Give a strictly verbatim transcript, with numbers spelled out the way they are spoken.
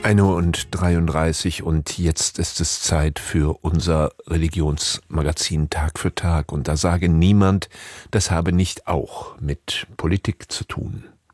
Eine und dreiunddreißig und jetzt ist es Zeit für unser Religionsmagazin Tag für Tag. Und da sage niemand, das habe nicht auch mit Politik zu tun.